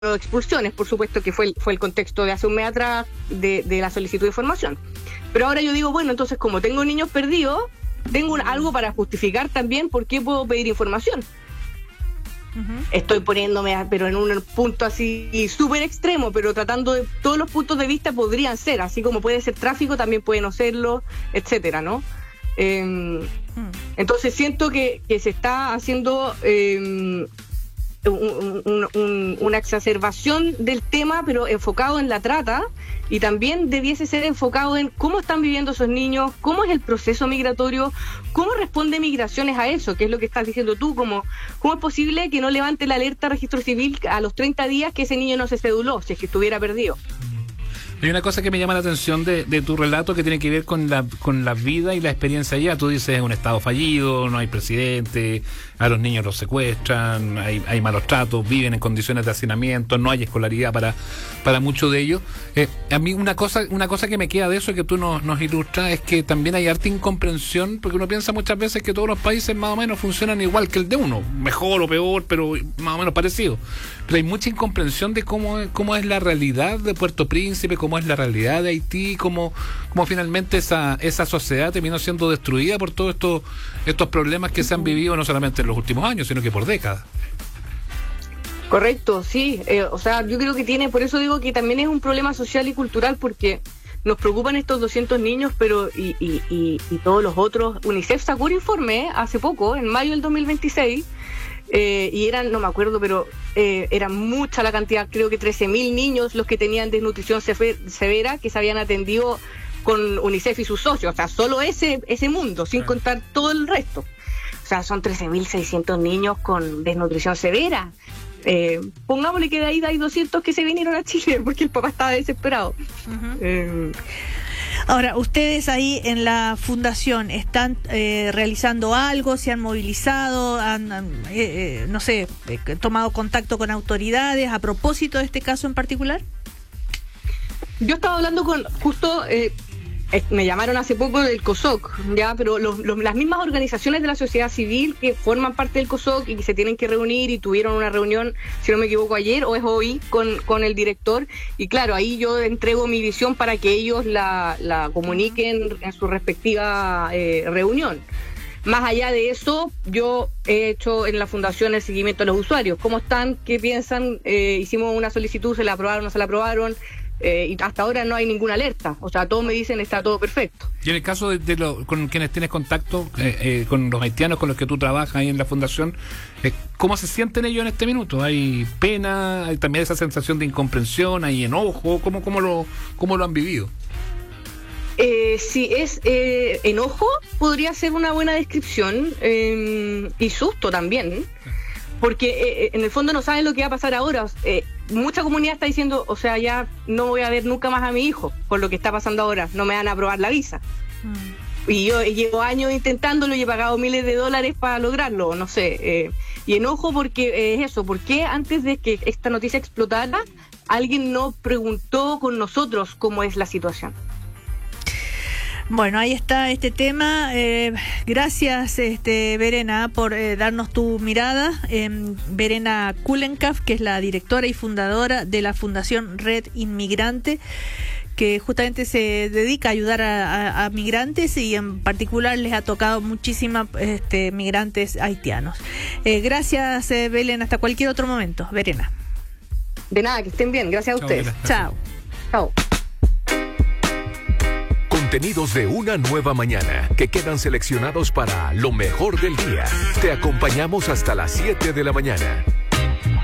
de expulsiones, por supuesto que fue el contexto de hace un mes atrás de la solicitud de información. Pero ahora yo digo, bueno, entonces como tengo niños perdidos, tengo algo para justificar también por qué puedo pedir información. Estoy poniéndome, pero en un punto así súper extremo, pero tratando de todos los puntos de vista podrían ser, así como puede ser tráfico, también puede no serlo, etcétera, ¿no? Entonces siento que se está haciendo una exacerbación del tema, pero enfocado en la trata, y también debiese ser enfocado en cómo están viviendo esos niños, cómo es el proceso migratorio, cómo responde Migraciones a eso, que es lo que estás diciendo tú, cómo es posible que no levante la alerta registro civil a los 30 días que ese niño no se ceduló, si es que estuviera perdido. Hay una cosa que me llama la atención de tu relato que tiene que ver con la vida y la experiencia allá. Tú dices, es un estado fallido, no hay presidente, a los niños los secuestran, hay malos tratos, viven en condiciones de hacinamiento, no hay escolaridad para muchos de ellos. A mí una cosa que me queda de eso que tú nos ilustras es que también hay harta incomprensión, porque uno piensa muchas veces que todos los países más o menos funcionan igual que el de uno, mejor o peor, pero más o menos parecido. Pero hay mucha incomprensión de cómo es la realidad de Puerto Príncipe, cómo es la realidad de Haití, cómo finalmente esa sociedad terminó siendo destruida por todos estos problemas que se han vivido no solamente en los últimos años, sino que por décadas. Correcto, sí. O sea, yo creo que por eso digo que también es un problema social y cultural, porque nos preocupan estos 200 niños, pero y todos los otros. UNICEF sacó un informe hace poco, en mayo del 2026, y eran, no me acuerdo, pero era mucha la cantidad, creo que 13.000 niños los que tenían desnutrición severa, que se habían atendido con UNICEF y sus socios, o sea, solo ese mundo, sin contar todo el resto. O sea, son 13.600 niños con desnutrición severa. Pongámosle que de ahí hay 200 que se vinieron a Chile porque el papá estaba desesperado. Ahora, ustedes ahí en la fundación están realizando algo, se han movilizado, han no sé, tomado contacto con autoridades a propósito de este caso en particular. Yo estaba hablando me llamaron hace poco del COSOC, ya, pero las mismas organizaciones de la sociedad civil que forman parte del COSOC y que se tienen que reunir, y tuvieron una reunión, si no me equivoco, ayer o es hoy con el director, y claro, ahí yo entrego mi visión para que ellos la comuniquen en su respectiva reunión. Más allá de eso, yo he hecho en la fundación el seguimiento a los usuarios. ¿Cómo están? ¿Qué piensan? Hicimos una solicitud, ¿se la aprobaron o no se la aprobaron? Y hasta ahora no hay ninguna alerta, o sea, todos me dicen está todo perfecto. Y en el caso con quienes tienes contacto, con los haitianos con los que tú trabajas ahí en la fundación, ¿cómo se sienten ellos en este minuto? ¿Hay pena? ¿Hay también esa sensación de incomprensión? ¿Hay enojo? ¿Cómo lo han vivido? Si es enojo, podría ser una buena descripción, y susto también, porque en el fondo no saben lo que va a pasar ahora. Mucha comunidad está diciendo, o sea, ya no voy a ver nunca más a mi hijo por lo que está pasando ahora, no me van a aprobar la visa. Y yo llevo años intentándolo y he pagado miles de dólares para lograrlo, no sé. Y enojo porque es eso, porque antes de que esta noticia explotara, alguien no preguntó con nosotros cómo es la situación. Bueno, ahí está este tema. Gracias, Verena, por darnos tu mirada. Verena Kulenkaf, que es la directora y fundadora de la Fundación Red Inmigrante, que justamente se dedica a ayudar a migrantes, y en particular les ha tocado muchísimas migrantes haitianos. Gracias, Belén. Hasta cualquier otro momento. Verena. De nada, que estén bien. Gracias a ustedes. Chao. Chao. Contenidos de una nueva mañana que quedan seleccionados para lo mejor del día. Te acompañamos hasta las 7 de la mañana.